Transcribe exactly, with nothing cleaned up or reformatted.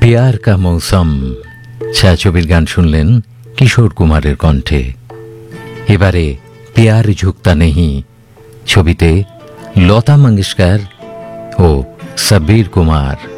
प्यार का मौसम ছায়াছবির গান শুনলেন কিশোর কুমারের কণ্ঠে। এবারে প্যার ঝুঁকতা নেহি ছবিতে লতা মঙ্গেশকর ও সাব্বির কুমার।